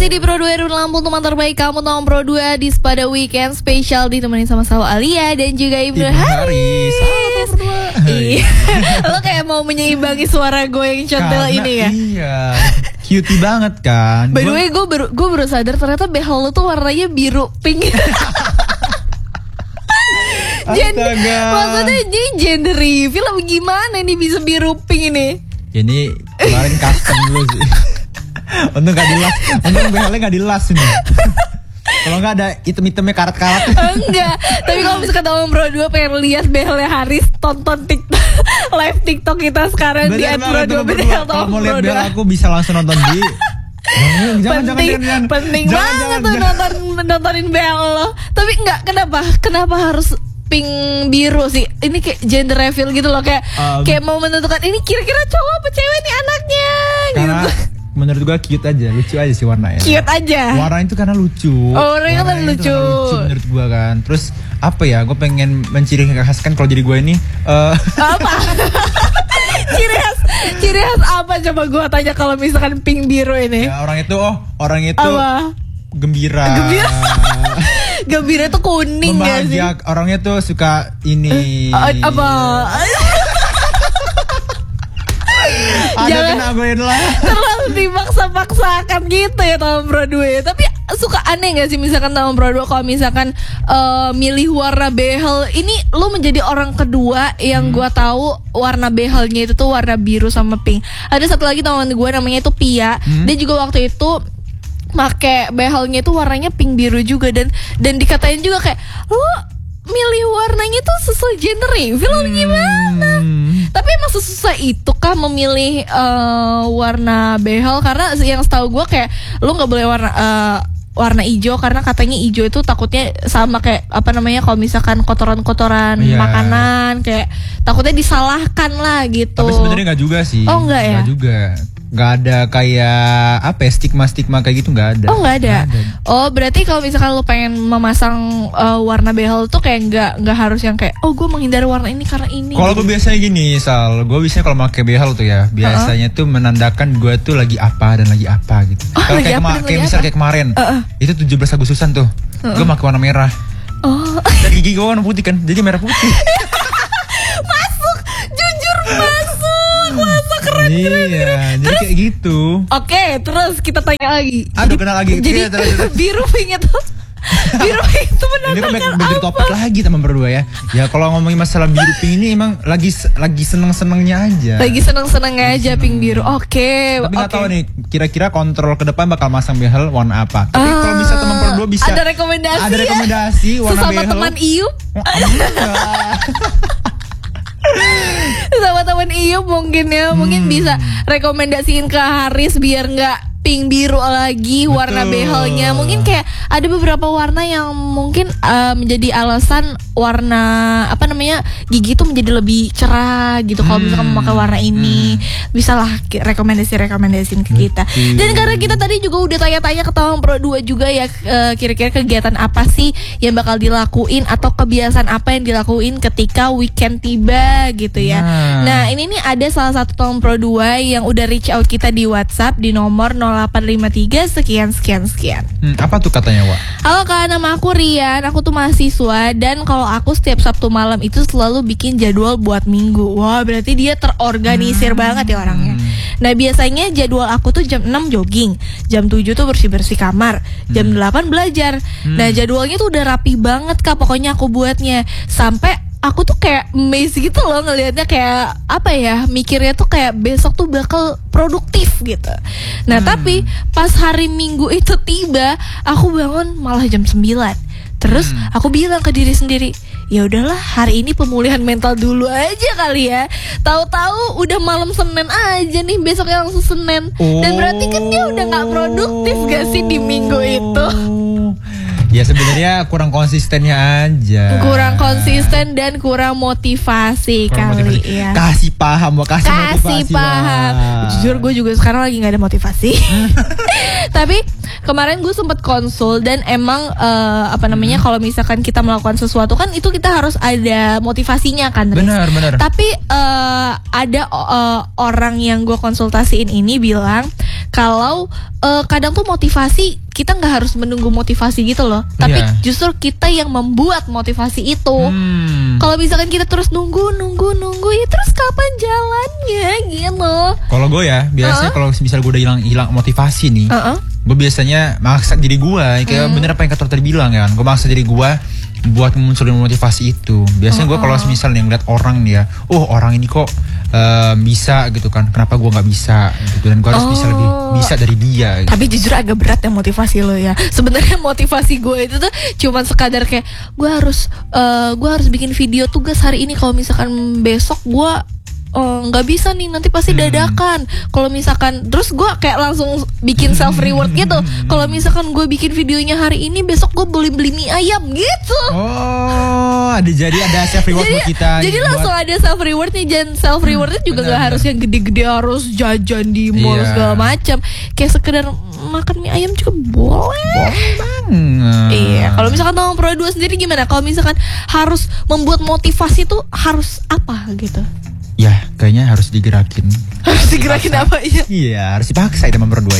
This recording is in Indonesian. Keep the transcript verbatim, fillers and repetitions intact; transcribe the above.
Masih di Pro dua Run Lampung, teman terbaik kamu Tom Pro dua di pada weekend spesial ditemenin sama Sawa Alia dan juga Ibnu Haris. Iya, lo kayak mau menyeimbangi suara gue yang centil ini ya. Iya, cutie banget kan. By the way, gue baru gue baru sadar ternyata behel lo tuh warnanya biru pink. Gender, maksudnya ini gender reveal apa gimana nih bisa biru pink ini? Ya ini kemarin custom dulu sih. Untung gak dilas, untung behelnya gak dilas ini. Kalau nggak ada item-itemnya karat-karat. Enggak, tapi kalau misalkan Tom Pro dua pengen lihat behelnya Haris, tonton TikTok live TikTok kita sekarang. Bener di at Pro dua. Kalau mau lihat behel aku bisa langsung nonton di. Jangan, penting, jangan, jangan, penting jangan, banget jangan, tuh jangan. nonton nontonin behel lo. Tapi enggak, kenapa? Kenapa harus pink biru sih? Ini kayak gender reveal gitu loh, kayak um, kayak mau menentukan ini kira-kira cowok apa cewek nih anaknya. Karena gitu. Menurut gua cute aja, lucu aja sih warnanya. Cute aja. Warna itu karena lucu. Oh, warnanya kan lucu. lucu menurut gua kan. Terus apa ya? Gua pengen menciri khaskan kalau jadi gua ini. Uh... Apa? ciri khas, ciri khas apa coba gua tanya kalau misalkan pink biru ini? Ya, orang itu, oh orang itu apa? Gembira. Gembira. Gembira tuh kuning ya sih. Orangnya tuh suka ini. Uh, apa? Jangan aguin lah. Terlalu dipaksa-paksakan gitu ya Tom Pro dua. Tapi suka aneh gak sih misalkan Tom Pro dua kalau misalkan uh, milih warna behel ini, lu menjadi orang kedua yang hmm. gue tahu warna behelnya itu tuh warna biru sama pink. Ada satu lagi teman gue namanya itu Pia. Hmm. Dia juga waktu itu make behelnya itu warnanya pink biru juga, dan dan dikatain juga kayak lu milih warnanya tuh sesuai gender reveal hmm. gimana? Tapi emang sesusah itu kah memilih uh, warna behel? Karena yang setahu gue kayak lu nggak boleh warna uh, warna hijau karena katanya hijau itu takutnya sama kayak apa namanya kalau misalkan kotoran-kotoran yeah. makanan, kayak takutnya disalahkan lah gitu. Tapi sebenarnya nggak juga sih. Oh nggak ya? Nggak juga. Nggak ada kayak apa ya, stigma-stigma kayak gitu, nggak ada. Oh nggak ada. ada. Oh berarti kalau misalkan lu pengen memasang uh, warna behel tuh kayak nggak nggak harus yang kayak oh gue menghindari warna ini karena ini. Kalau gue biasanya gini, Sal, gue biasanya kalau pakai behel tuh ya biasanya uh-uh. tuh menandakan gue tuh lagi apa dan lagi apa gitu. Oh, kalau kayak, kema- kayak misal kayak kemarin uh-uh. itu tujuh belas Agustusan tuh uh-uh. gue pakai warna merah. Oh. Dan gigi gue warna putih kan, jadi merah putih. Masuk, jujur masuk. Masa keren, iya, keren, keren. Jadi terus, kayak gitu. Oke, okay, terus kita tanya lagi. Aduh, kenal lagi. Jadi ya, terus, terus. biru pink itu, biru pink itu menandakan ini kan apa? Ini topik lagi teman berdua ya. Ya kalau ngomongin masalah biru pink ini emang lagi lagi seneng senengnya aja. Lagi seneng senengnya aja seneng. Pink biru. Oke. Okay, Tapi nggak okay. tahu nih, kira-kira kontrol ke depan bakal masang behel warna apa. Tapi uh, kalau bisa teman berdua bisa. Ada rekomendasi. Ada rekomendasi ya? warna Sesama behel. teman Iup. Sama teman Iup mungkin ya, hmm. mungkin bisa rekomendasiin ke Haris biar nggak pink biru lagi. Betul. Warna behelnya mungkin kayak ada beberapa warna yang mungkin uh, menjadi alasan warna apa namanya gigi tuh menjadi lebih cerah gitu. Kalau hmm. misalkan memakai warna ini hmm. bisalah rekomendasi-rekomendasiin ke kita. Betul. Dan karena kita tadi juga udah tanya-tanya ke Tom Pro dua juga ya, uh, kira-kira kegiatan apa sih yang bakal dilakuin atau kebiasaan apa yang dilakuin ketika weekend tiba gitu ya. Nah, nah ini nih ada salah satu Tom Pro dua yang udah reach out kita di WhatsApp di nomor nol delapan lima tiga sekian sekian sekian. Hmm, apa tuh katanya, Wak? Halo Kak, nama aku Rian, aku tuh mahasiswa dan kalau aku setiap Sabtu malam itu selalu bikin jadwal buat minggu. Wah, berarti dia terorganisir hmm. banget ya orangnya. Nah, biasanya jadwal aku tuh jam enam jogging, jam tujuh tuh bersih-bersih kamar, jam hmm. delapan belajar. Hmm. Nah, jadwalnya tuh udah rapi banget Kak, pokoknya aku buatnya. Sampai aku tuh kayak amazed gitu loh ngelihatnya, kayak apa ya, mikirnya tuh kayak besok tuh bakal produktif gitu. Nah hmm. tapi pas hari Minggu itu tiba, aku bangun malah jam sembilan. Terus hmm. aku bilang ke diri sendiri, ya udahlah hari ini pemulihan mental dulu aja kali ya. Tahu-tahu udah malam Senin aja nih, besoknya langsung Senin. Oh. Dan berarti kan dia udah nggak produktif gak sih di minggu itu? Ya sebenarnya kurang konsistennya aja. Kurang konsisten dan kurang motivasi Kurang kali motivasi. ya. Kasih paham, mau kasih, Kasih motivasi. paham. Wah. Jujur gue juga sekarang lagi nggak ada motivasi. Tapi kemarin gue sempet konsul dan emang eh, apa namanya Hmm. kalau misalkan kita melakukan sesuatu kan itu kita harus ada motivasinya kan. Riz? Benar, benar. Tapi eh, ada eh, orang yang gue konsultasiin ini bilang kalau eh, kadang tuh motivasi kita nggak harus menunggu motivasi gitu loh. Tapi Iya. justru kita yang membuat motivasi itu. Hmm. Kalau misalkan kita terus nunggu, nunggu, nunggu, ya terus kapan jalannya gitu. Kalau gue ya, biasanya Uh-uh. kalau misal gue udah hilang hilang motivasi nih, Uh-uh. gue biasanya maksa diri gue, kayak Hmm. bener apa yang kata tadi bilang ya kan, gue maksa diri gue buat memunculin motivasi itu. Biasanya gue kalau misalnya ngeliat orang nih ya, oh orang ini kok eh, bisa gitu kan, kenapa gue nggak bisa gitu, dan gue harus bisa lebih Oh. bisa dari dia. Gitu. Tapi jujur agak berat ya motivasi lo ya. Sebenarnya motivasi gue itu tuh cuman sekadar kayak gue harus eh, gue harus bikin video tugas hari ini. Kalau misalkan besok gue eh, nggak bisa nih, nanti pasti dadakan. Kalau misalkan terus gue kayak langsung bikin self reward gitu. Kalau misalkan gue bikin videonya hari ini, besok gue beli beli mie ayam gitu. Oh, ada jadi ada self reward buat kita. Jadi buat- langsung ada self rewardnya. Dan self rewardnya juga benar, gak harus benar. yang gede-gede, harus jajan di mall Iya. segala macam. Kayak sekedar makan mie ayam juga boleh. Boleh banget. Iya, kalau misalkan Nomor Pro dua sendiri gimana? Kalau misalkan harus membuat motivasi tuh harus apa gitu? Ya, kayaknya harus digerakin. Harus digerakin apa ya? Iya, harus dipaksa itu nomor dua